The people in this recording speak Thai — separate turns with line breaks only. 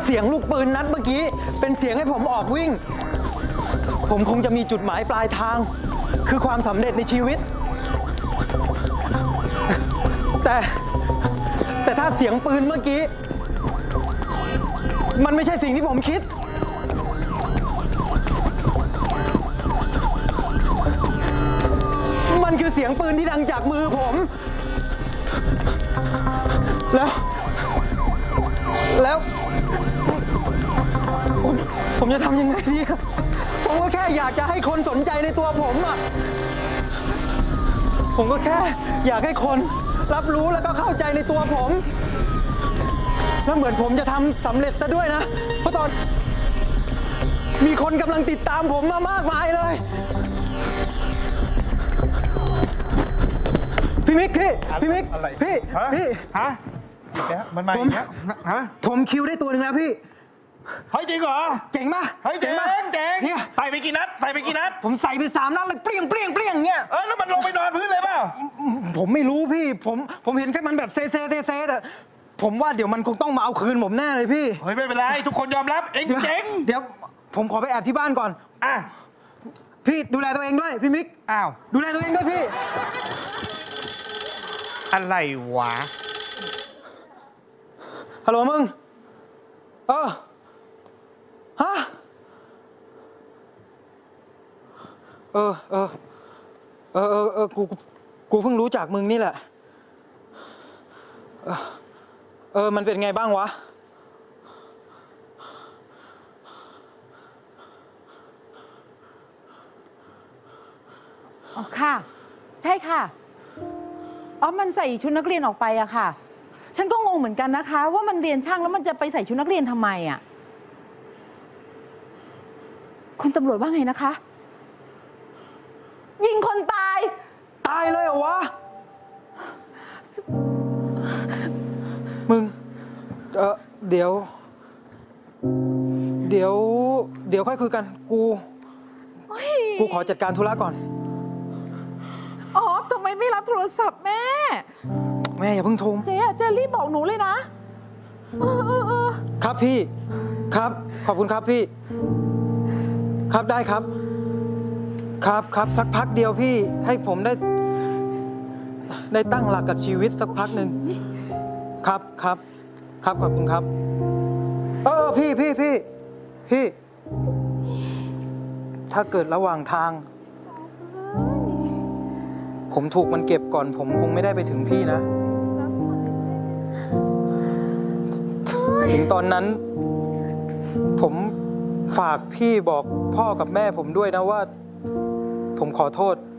เสียงลูกปืนนัดเมื่อกี้เป็นเสียงให้ผมออกวิ่งผมคงจะมีจุดหมายปลายทางคือความสำเร็จในชีวิตแต่ถ้าเสียงปืนเมื่อกี้มันไม่ใช่สิ่งที่ผมคิดมันคือเสียงปืนที่ดังจากมือผมแล้วผมจะทำยังไงดีผมก็แค่อยากจะให้คนสนใจในตัวผมอ่ะผมก็แค่อยากให้คนรับรู้แล้วก็เข้าใจในตัวผมแล้วเหมือนผมจะทำสำเร็จซะด้วยนะเพราะตอนมีคนกำลังติดตามผมมามากมายเลยพี่มิกพี่
ฮะมันมาอย่างเงี้ยฮะ
ผมคิวได้ตัวหนึ่งแล้วพี่
เฮ้ยจริงเหรอ
เจ๋งปะ
เฮ้ยเจ๋งเนี่ยใส่ไปกี่นัด
ผมใส่ไป3 นัดเลยเปรี้ยงเงี้ย
แล้วมันลงไปนอนพื้นเลยเปล่า
ผมไม่รู้พี่ผมเห็นแค่มันแบบเซแต่ผมว่าเดี๋ยวมันคงต้องมาเอาคืนผมแน่เลยพี่
เฮ้ยไม่เป็นไรทุกคนยอมรับเองเจ๋ง
เดี๋ยวผมขอไปแอบที่บ้านก่อนพี่ดูแลตัวเองด้วยพี่มิกดูแลตัวเองด้วยพี่
อะไรวะ
ฮัลโหลมึงฮะกูเพิ่งรู้จากมึงนี่แหละมันเป็นไงบ้างวะ
อ๋อค่ะใช่ค่ะมันใส่ชุดนักเรียนออกไปอะค่ะฉันก็งงเหมือนกันนะคะว่ามันเรียนช่างแล้วมันจะไปใส่ชุดนักเรียนทำไมอะคุณตำรวจว่าไงนะคะยิงคนตาย
เลยเหรอวะมึงเดี๋ยวค่อยคุยกันกูขอจัดการธุระก่อน
ทำไมไม่รับโทรศัพท์แม่
อย่าเพิ่งโทร
เจ๊รีบบอกหนูเลยนะครับ
พี่ครับขอบคุณครับพี่ครับได้ครับสักพักเดียวพี่ให้ผมได้ตั้งหลักกับชีวิตสักพักหนึ่งครับขอบคุณครับพี่ถ้าเกิดระหว่างทางผมถูกมันเก็บก่อนผมคงไม่ได้ไปถึงพี่นะถึงตอนนั้นผมฝากพี่บอกพ่อกับแม่ผมด้วยนะว่าผมขอโทษ